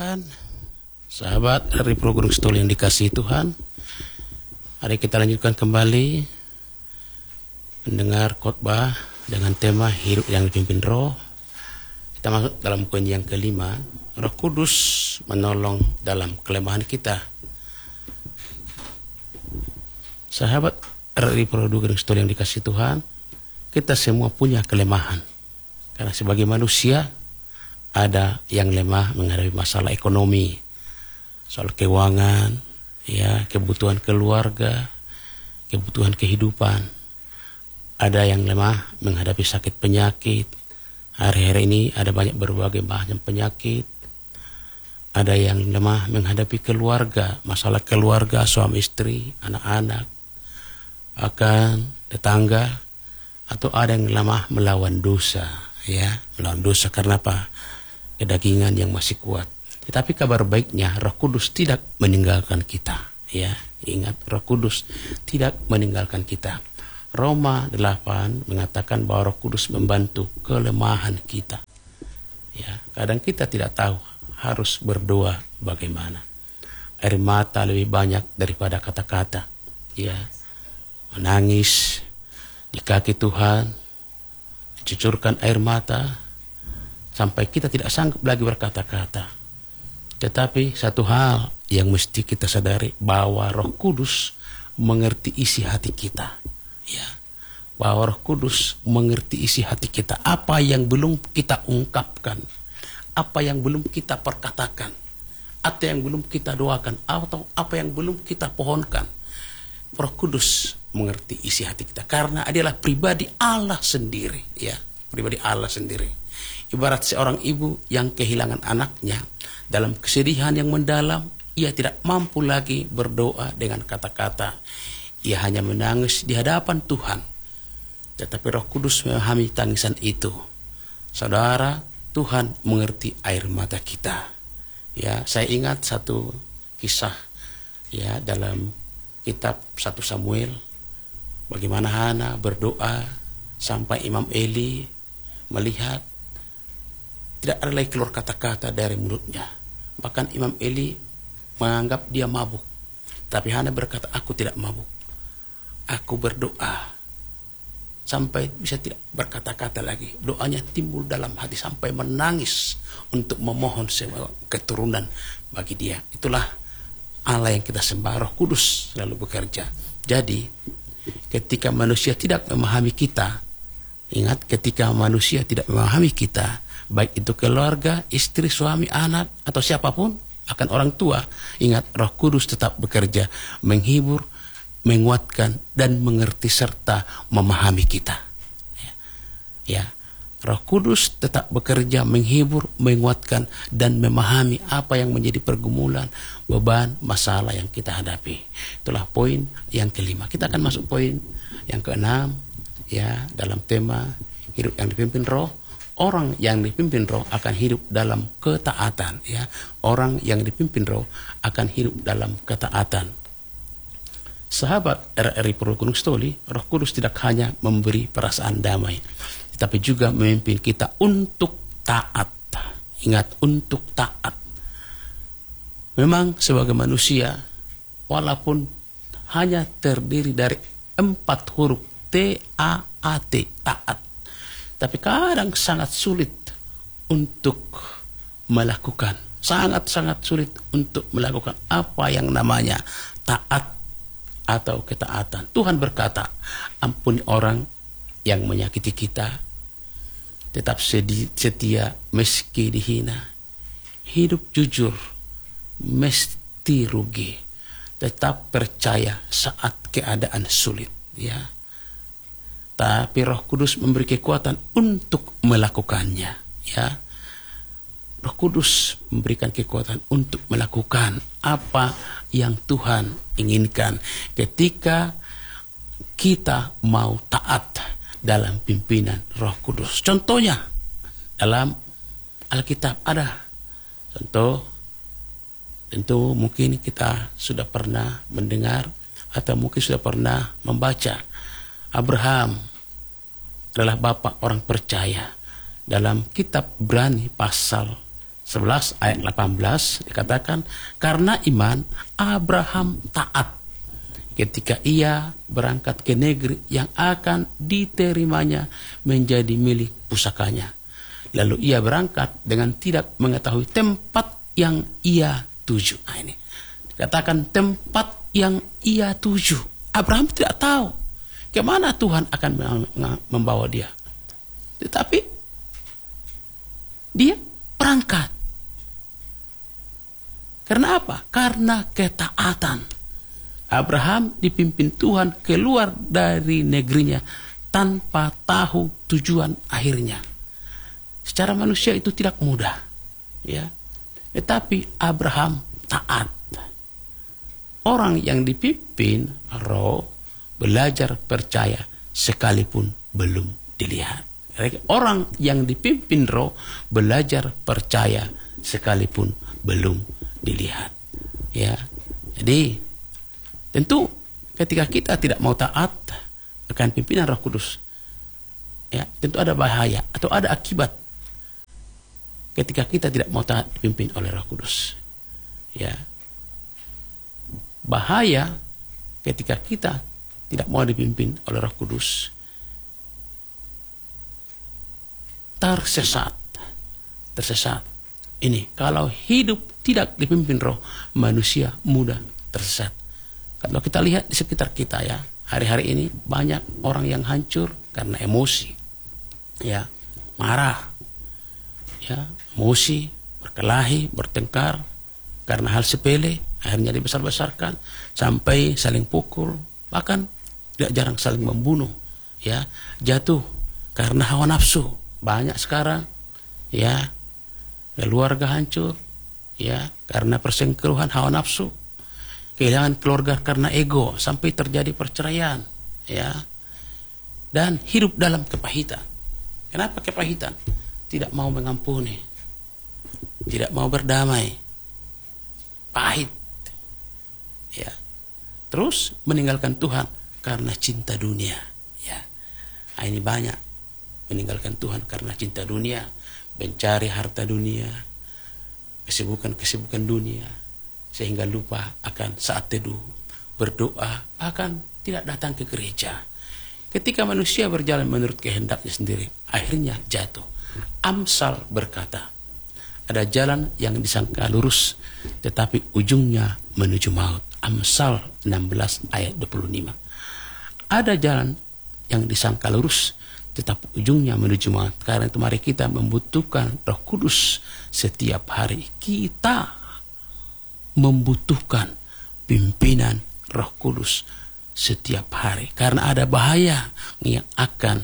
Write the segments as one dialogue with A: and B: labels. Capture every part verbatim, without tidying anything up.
A: Tuhan, sahabat dari program Stol yang dikasihi Tuhan. Hari kita lanjutkan kembali mendengar khotbah dengan tema hidup yang dipimpin Roh. Kita masuk dalam poin yang kelima, Roh Kudus menolong dalam kelemahan kita. Sahabat dari program Stol yang dikasihi Tuhan, kita semua punya kelemahan. Karena sebagai manusia ada yang lemah menghadapi masalah ekonomi, soal keuangan, ya, kebutuhan keluarga, kebutuhan kehidupan. Ada yang lemah menghadapi sakit penyakit. Hari-hari ini ada banyak berbagai macam penyakit. Ada yang lemah menghadapi keluarga, masalah keluarga, suami istri, anak-anak, akan tetangga. Atau ada yang lemah melawan dosa, ya, melawan dosa karena apa? Kedagingan yang masih kuat. Tetapi kabar baiknya, Roh Kudus tidak meninggalkan kita, ya. Ingat, Roh Kudus tidak meninggalkan kita. Roma delapan mengatakan bahwa Roh Kudus membantu kelemahan kita. Ya, kadang kita tidak tahu harus berdoa bagaimana. Air mata lebih banyak daripada kata-kata, ya. Menangis di kaki Tuhan, cucurkan air mata sampai kita tidak sanggup lagi berkata-kata. Tetapi satu hal yang mesti kita sadari, bahwa Roh Kudus mengerti isi hati kita, ya. Bahwa Roh Kudus mengerti isi hati kita, apa yang belum kita ungkapkan, apa yang belum kita perkatakan, atau yang belum kita doakan, atau apa yang belum kita pohonkan. Roh Kudus mengerti isi hati kita karena adalah pribadi Allah sendiri, ya, pribadi Allah sendiri. Ibarat seorang ibu yang kehilangan anaknya dalam kesedihan yang mendalam, ia tidak mampu lagi berdoa dengan kata-kata. Ia hanya menangis di hadapan Tuhan. Tetapi Roh Kudus memahami tangisan itu. Saudara, Tuhan mengerti air mata kita. Ya, saya ingat satu kisah, ya, dalam kitab satu Samuel, bagaimana Hana berdoa sampai Imam Eli melihat tidak ada lagi keluar kata-kata dari mulutnya. Bahkan Imam Eli menganggap dia mabuk. Tapi Hana berkata, aku tidak mabuk. Aku berdoa sampai bisa tidak berkata-kata lagi. Doanya timbul dalam hati sampai menangis untuk memohon keturunan bagi dia. Itulah Allah yang kita sembah. Roh Kudus selalu bekerja. Jadi ketika manusia tidak memahami kita, ingat, ketika manusia tidak memahami kita, baik itu keluarga, istri, suami, anak, atau siapapun, akan orang tua, ingat, Roh Kudus tetap bekerja, menghibur, menguatkan, dan mengerti serta memahami kita. Ya, ya. Roh Kudus tetap bekerja, menghibur, menguatkan, dan memahami apa yang menjadi pergumulan, beban, masalah yang kita hadapi. Itulah poin yang kelima. Kita akan masuk poin yang keenam, ya, dalam tema hidup yang dipimpin Roh. Orang yang dipimpin Roh akan hidup dalam ketaatan, ya. Orang yang dipimpin Roh akan hidup dalam ketaatan. Sahabat R R I Program Stoli, Roh Kudus tidak hanya memberi perasaan damai, tetapi juga memimpin kita untuk taat. Ingat, untuk taat. Memang sebagai manusia, walaupun hanya terdiri dari empat huruf T A A T, taat, tapi kadang sangat sulit untuk melakukan, sangat-sangat sulit untuk melakukan apa yang namanya taat atau ketaatan. Tuhan berkata, ampuni orang yang menyakiti kita, tetap setia meski dihina, hidup jujur mesti rugi, tetap percaya saat keadaan sulit, ya. Tapi Roh Kudus memberi kekuatan untuk melakukannya, ya. Roh Kudus memberikan kekuatan untuk melakukan apa yang Tuhan inginkan ketika kita mau taat dalam pimpinan Roh Kudus. Contohnya dalam Alkitab ada contoh, tentu mungkin kita sudah pernah mendengar atau mungkin sudah pernah membaca. Abraham adalah bapak orang percaya. Dalam kitab Ibrani pasal sebelas ayat delapan belas dikatakan, karena iman Abraham taat ketika ia berangkat ke negeri yang akan diterimanya menjadi milik pusakanya. Lalu ia berangkat dengan tidak mengetahui tempat yang ia tuju. Nah, ini dikatakan tempat yang ia tuju. Abraham tidak tahu kemana Tuhan akan membawa dia. Tetapi dia berangkat. Karena apa? Karena ketaatan. Abraham dipimpin Tuhan keluar dari negerinya tanpa tahu tujuan akhirnya. Secara manusia itu tidak mudah, ya. Tetapi Abraham taat. Orang yang dipimpin roh belajar percaya sekalipun belum dilihat. Orang yang dipimpin roh belajar percaya sekalipun belum dilihat. Ya, jadi tentu ketika kita tidak mau taat akan pimpinan Roh Kudus, ya tentu ada bahaya atau ada akibat ketika kita tidak mau taat dipimpin oleh Roh Kudus. Ya, bahaya ketika kita tidak mau dipimpin oleh Roh Kudus, tersesat, tersesat. Ini kalau hidup tidak dipimpin Roh, manusia mudah tersesat. Kalau kita lihat di sekitar kita ya, hari-hari ini banyak orang yang hancur karena emosi, ya marah, ya emosi, berkelahi, bertengkar karena hal sepele, akhirnya dibesar-besarkan sampai saling pukul, bahkan tidak jarang saling membunuh, ya jatuh karena hawa nafsu. Banyak sekarang, ya keluarga hancur, ya karena persengkeluhan hawa nafsu, kehilangan keluarga karena ego sampai terjadi perceraian, ya dan hidup dalam kepahitan. Kenapa kepahitan? Tidak mau mengampuni, tidak mau berdamai, pahit, ya terus meninggalkan Tuhan karena cinta dunia, ya nah, ini banyak meninggalkan Tuhan karena cinta dunia, mencari harta dunia, kesibukan-kesibukan dunia, sehingga lupa akan saat teduh, berdoa, bahkan tidak datang ke gereja. Ketika manusia berjalan menurut kehendaknya sendiri, akhirnya jatuh. Amsal berkata, ada jalan yang disangka lurus, tetapi ujungnya menuju maut. Amsal enam belas ayat dua puluh lima. Ada jalan yang disangka lurus, tetapi ujungnya menuju maut. Karena itu mari kita membutuhkan Roh Kudus setiap hari. Kita membutuhkan pimpinan Roh Kudus setiap hari. Karena ada bahaya yang akan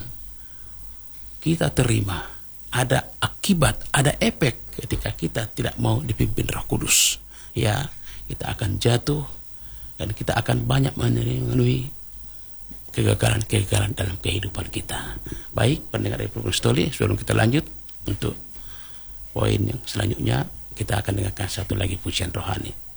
A: kita terima. Ada akibat, ada efek ketika kita tidak mau dipimpin Roh Kudus. Ya, kita akan jatuh dan kita akan banyak menemui kegagalan-kegagalan dalam kehidupan kita. Baik, pendengar dari Program Stoli, sebelum kita lanjut untuk poin yang selanjutnya, kita akan dengarkan satu lagi pujian rohani.